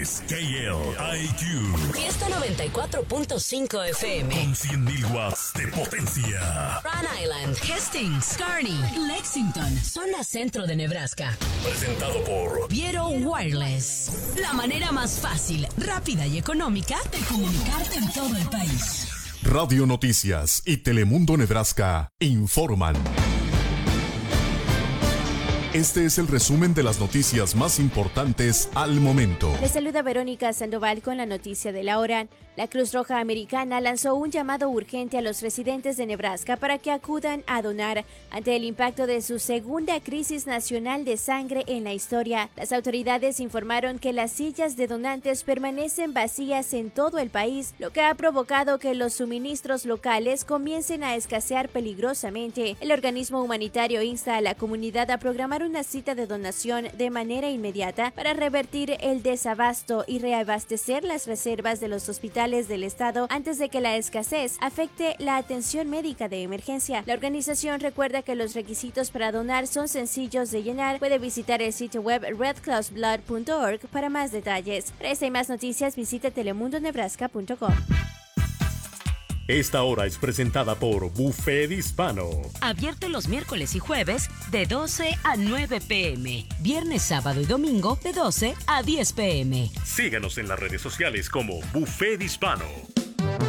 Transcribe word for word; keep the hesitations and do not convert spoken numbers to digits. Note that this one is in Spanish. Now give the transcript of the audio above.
K L I Q. Fiesta noventa y cuatro punto cinco F M. Con cien mil watts de potencia. Rhode Island, Hastings, Kearney, Lexington, zona centro de Nebraska. Presentado por Viero Wireless. La manera más fácil, rápida y económica de comunicarte en todo el país. Radio Noticias y Telemundo Nebraska informan. Este es el resumen de las noticias más importantes al momento. Les saluda Verónica Sandoval con la noticia de la hora. La Cruz Roja Americana lanzó un llamado urgente a los residentes de Nebraska para que acudan a donar ante el impacto de su segunda crisis nacional de sangre en la historia. Las autoridades informaron que las sillas de donantes permanecen vacías en todo el país, lo que ha provocado que los suministros locales comiencen a escasear peligrosamente. El organismo humanitario insta a la comunidad a programar una cita de donación de manera inmediata para revertir el desabasto y reabastecer las reservas de los hospitales del estado antes de que la escasez afecte la atención médica de emergencia. La organización recuerda que los requisitos para donar son sencillos de llenar. Puede visitar el sitio web red cross blood punto org para más detalles. Para esta y más noticias visite telemundo nebraska punto com. Esta hora es presentada por Buffet Hispano. Abierto los miércoles y jueves de doce a nueve pm. Viernes, sábado y domingo de doce a diez pm. Síganos en las redes sociales como Buffet Hispano.